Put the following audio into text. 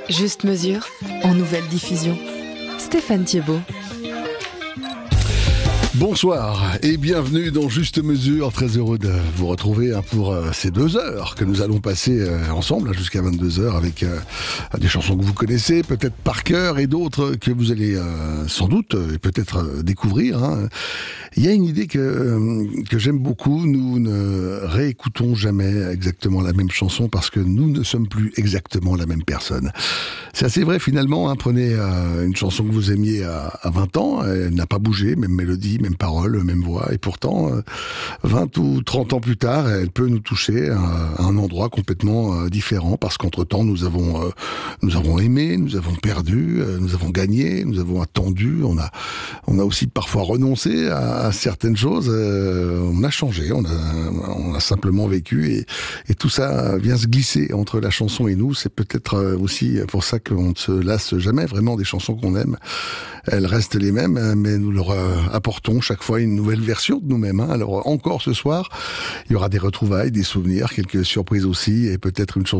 Juste mesure, en nouvelle diffusion. Stéphane Thiebaud. Bonsoir et bienvenue dans Juste Mesure. Très heureux de vous retrouver pour ces 2 heures que nous allons passer ensemble jusqu'à 22h avec des chansons que vous connaissez peut-être par cœur et d'autres que vous allez sans doute et peut-être découvrir. Il y a une idée que j'aime beaucoup. Nous ne réécoutons jamais exactement la même chanson parce que nous ne sommes plus exactement la même personne. C'est assez vrai finalement. Prenez une chanson que vous aimiez à 20 ans, elle n'a pas bougé, même mélodie, même paroles, même voix, et pourtant 20 ou 30 ans plus tard, elle peut nous toucher à un endroit complètement différent, parce qu'entre-temps nous avons aimé, nous avons perdu, nous avons gagné, nous avons attendu, on a aussi parfois renoncé à certaines choses, on a changé, on a simplement vécu, et tout ça vient se glisser entre la chanson et nous. C'est peut-être aussi pour ça qu'on ne se lasse jamais vraiment des chansons qu'on aime. Elles restent les mêmes, mais nous leur apportons chaque fois une nouvelle version de nous-mêmes. Alors encore ce soir, il y aura des retrouvailles, des souvenirs, quelques surprises aussi, et peut-être une chanson